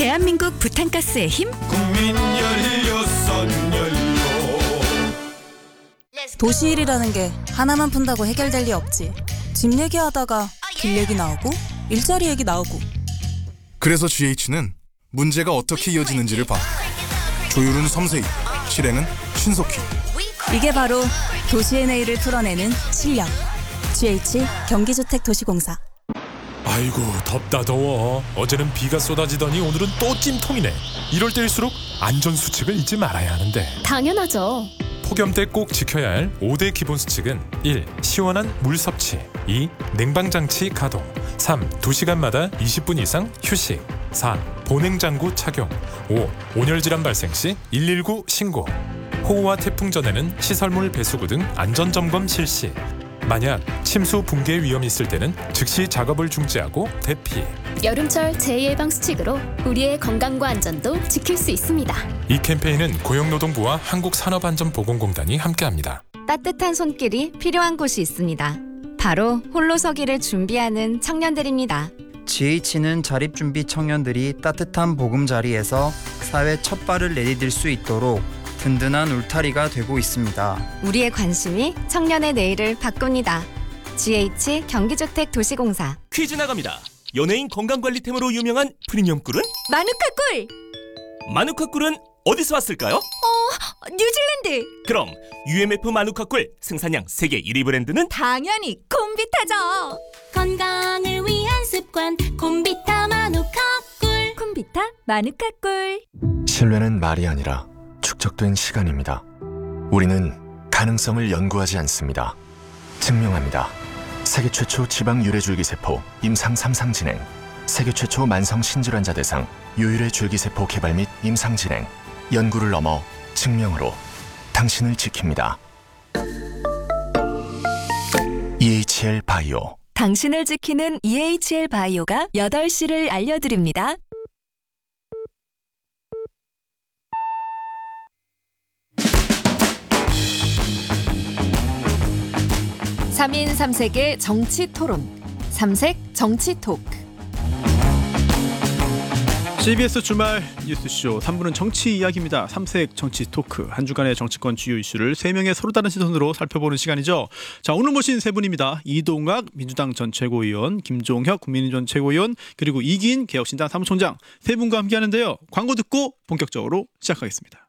대한민국 부탄가스의 힘? 국민 연료. 도시일이라는 게 하나만 푼다고 해결될 리 없지. 집 얘기하다가 길 얘기 나오고 일자리 얘기 나오고. 그래서 GH는 문제가 어떻게 이어지는지를 봐. 조율은 섬세히, 실행은 신속히. 이게 바로 도시의 내일을 풀어내는 실력. GH 경기주택도시공사. 아이고 덥다 더워. 어제는 비가 쏟아지더니 오늘은 또 찜통이네. 이럴 때일수록 안전수칙을 잊지 말아야 하는데. 당연하죠. 폭염 때 꼭 지켜야 할 5대 기본 수칙은 1. 시원한 물 섭취 2. 냉방장치 가동 3. 2시간마다 20분 이상 휴식 4. 보냉장구 착용 5. 온열질환 발생 시 119 신고. 호우와 태풍 전에는 시설물 배수구 등 안전점검 실시. 만약 침수 붕괴 위험이 있을 때는 즉시 작업을 중지하고 대피. 여름철 재예방 수칙으로 우리의 건강과 안전도 지킬 수 있습니다. 이 캠페인은 고용노동부와 한국산업안전보건공단이 함께합니다. 따뜻한 손길이 필요한 곳이 있습니다. 바로 홀로서기를 준비하는 청년들입니다. GH는 자립준비 청년들이 따뜻한 보금자리에서 사회 첫 발을 내디딜 수 있도록 든든한 울타리가 되고 있습니다. 우리의 관심이 청년의 내일을 바꿉니다. GH 경기주택도시공사. 퀴즈 나갑니다. 연예인 건강관리템으로 유명한 프리미엄 꿀은? 마누카꿀! 마누카꿀은 어디서 왔을까요? 뉴질랜드! 그럼 UMF 마누카꿀 생산량 세계 1위 브랜드는? 당연히 콤비타죠! 건강을 위한 습관 콤비타 마누카꿀. 콤비타 마누카꿀. 신뢰는 말이 아니라 축적된 시간입니다. 우리는 가능성을 연구하지 않습니다. 증명합니다. 세계 최초 지방 유래줄기세포 임상 3상 진행, 세계 최초 만성 신질환자 대상 유일의 줄기세포 개발 및 임상 진행. 연구를 넘어 증명으로 당신을 지킵니다. EHL 바이오. 당신을 지키는 EHL 바이오가 8시를 알려드립니다. 3인 3색의 정치 토론. 삼색 정치 토크. CBS 주말 뉴스쇼 3부는 정치 이야기입니다. 삼색 정치 토크. 한 주간의 정치권 주요 이슈를 3명의 서로 다른 시선으로 살펴보는 시간이죠. 자, 오늘 모신 세 분입니다. 이동학 민주당 전 최고위원, 김종혁 국민의힘 전 최고위원, 그리고 이기인 개혁신당 사무총장 세 분과 함께하는데요. 광고 듣고 본격적으로 시작하겠습니다.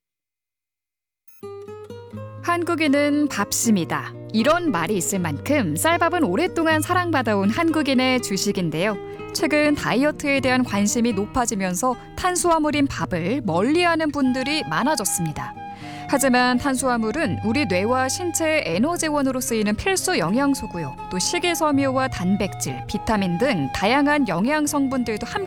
한국인은 밥심이다. 이런 말이 있을 만큼 쌀밥은 오랫동안 사랑받아온 한국인의 주식인데요. 최근 다이어트에 대한 관심이 높아지면서 탄수화물인 밥을 멀리하는 분들이 많아졌습니다. 하지만 탄수화물은 우리 뇌와 신체의 에너지원으로 쓰이는 필수 영양소고요. 또 식이섬유와 단백질, 비타민 등 다양한 영양 성분들도 함께